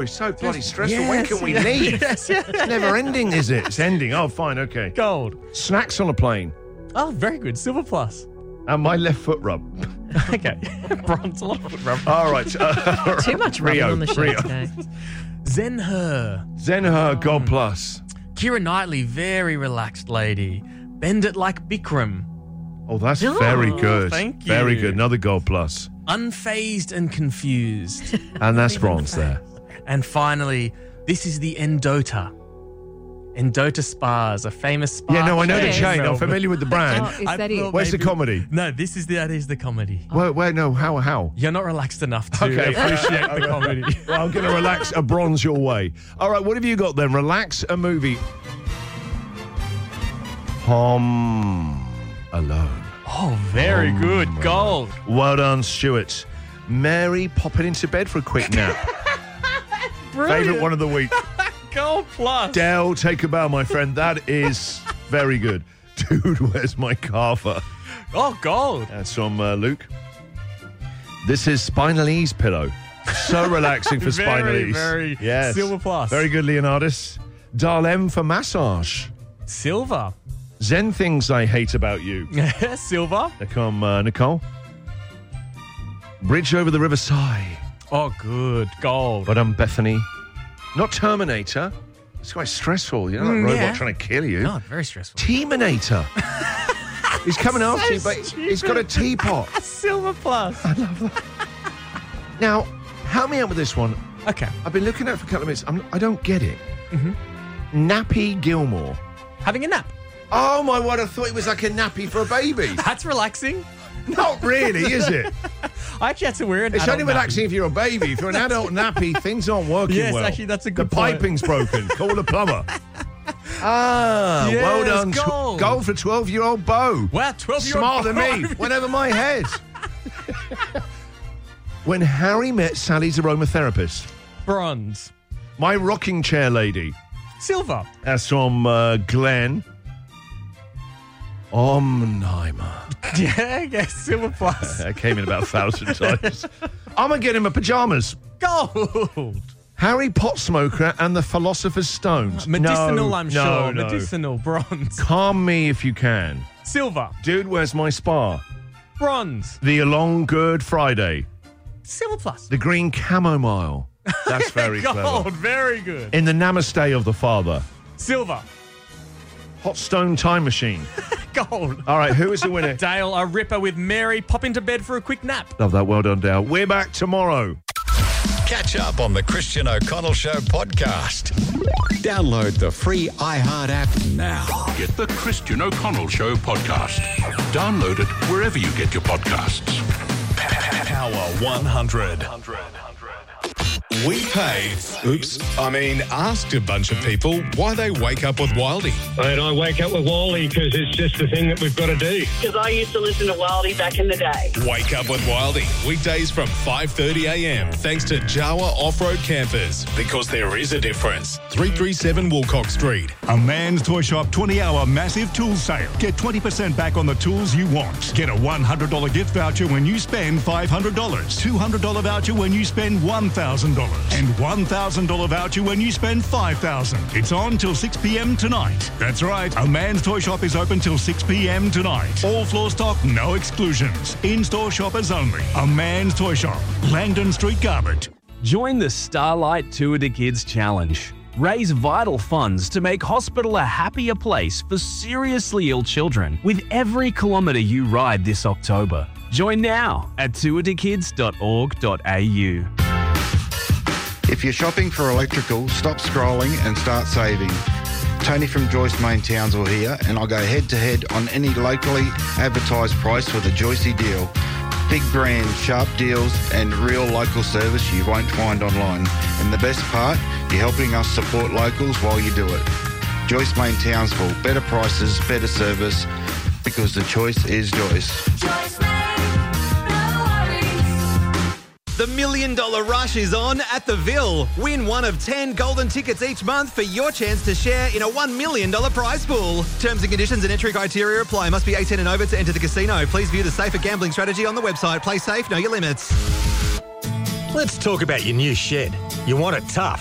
It's so bloody stressful. When can we leave? Yes. It's never ending, is it? It's ending. Oh, fine, okay. Gold. Snacks on a plane. Oh, very good. Silver plus. And my left foot rub. Okay. Bronze. A lot of foot rub. All right. Too much rubbing on the show Rio. today. Zenher. Gold plus. Keira Knightley, very relaxed lady. Bend it like Bikram. Oh, that's very good. Thank you. Very good. Another gold plus. Unfazed and confused. And that's bronze there. And finally, this is the Endota. Endota Spas, a famous spa. Yeah, no, I know the Yes. chain. I'm familiar with the brand. Oh, is that it? Where's the comedy? No, that is the comedy. Where, no, how? You're not relaxed enough to Okay. appreciate the comedy. Well, I'm going to relax a bronze your way. All right, what have you got then? Relax a movie. Home Alone. Oh, very good. Gold. Well done, Stuart. Mary popping into bed for a quick nap. Favourite one of the week. Gold plus. Dell, take a bow, my friend. That is very good. Dude, where's my carver? Oh, gold. That's from Luke. This is Spinal Ease pillow. So relaxing for Spinal Ease. Very Yes. silver plus. Very good, Leonardus. Darlem for massage. Silver. Zen things I hate about you. Silver. There come Nicole. Bridge over the River Sigh. Oh, good. Gold. But I'm Bethany. Not Terminator. It's quite stressful. You know, that robot yeah. trying to kill you. No, very stressful. Teaminator. He's coming after you, but he's got a teapot. Silver plus. Now, help me out with this one. Okay. I've been looking at it for a couple of minutes. I don't get it. Nappy Gilmore. Having a nap. Oh, my word. I thought it was like a nappy for a baby. That's relaxing. Not really, is it? I actually had to wear an It's adult only relaxing if you're a baby. If you're an adult nappy, things aren't working Yes, well. actually, that's a good The point. piping's broken. Call the plumber. Well Yes, done. gold. Gold for 12-year-old Bo. Wow, 12-year-old Smarter than me. Went over my head. When Harry met Sally's aromatherapist. Bronze. My rocking chair lady. Silver. That's from Glenn. Omnimer. Yeah, yes, silver plus. That came in about 1,000 times. I'm going to get him a pyjamas. Gold. Harry Potsmoker and the Philosopher's Stones. Medicinal, No, I'm no, sure. no. Medicinal. Bronze. Calm me if you can. Silver. Dude, where's my spa? Bronze. The Along Good Friday. Silver plus. The Green Chamomile. That's very clever. Gold. Very good. In the Namaste of the Father. Silver. Hot Stone Time Machine. Gold. All right, who is the winner? Dale, a ripper with Mary. Pop into bed for a quick nap. Love that. Well done, Dale. We're back tomorrow. Catch up on the Christian O'Connell Show podcast. Download the free iHeart app now. Get the Christian O'Connell Show podcast. Download it wherever you get your podcasts. Power 100. We asked a bunch of people why they wake up with Wildy. And I wake up with Wally because it's just the thing that we've got to do. Because I used to listen to Wildy back in the day. Wake up with Wildy. Weekdays from 5:30 a.m. thanks to Jawa Off-Road Campers. Because there is a difference. 337 Woolcock Street. A Man's Toy Shop 20-hour massive tool sale. Get 20% back on the tools you want. Get a $100 gift voucher when you spend $500. $200 voucher when you spend $1,000. And $1,000 voucher when you spend $5,000. It's on till 6 p.m. tonight. That's right. A Man's Toy Shop is open till 6 p.m. tonight. All floor stock, no exclusions. In-store shoppers only. A Man's Toy Shop. Langdon Street, Garbutt. Join the Starlight Tour de Kids Challenge. Raise vital funds to make hospital a happier place for seriously ill children with every kilometre you ride this October. Join now at tourdekids.org.au. If you're shopping for electrical, stop scrolling and start saving. Tony from Joyce Main Townsville here, and I'll go head-to-head on any locally advertised price with a Joycey deal. Big brand, sharp deals, and real local service you won't find online. And the best part, you're helping us support locals while you do it. Joyce Main Townsville, better prices, better service, because the choice is Joyce. The $1 Million Rush is on at the Ville. Win one of 10 golden tickets each month for your chance to share in a $1 million prize pool. Terms and conditions and entry criteria apply. Must be 18 and over to enter the casino. Please view the safer gambling strategy on the website. Play safe, know your limits. Let's talk about your new shed. You want it tough,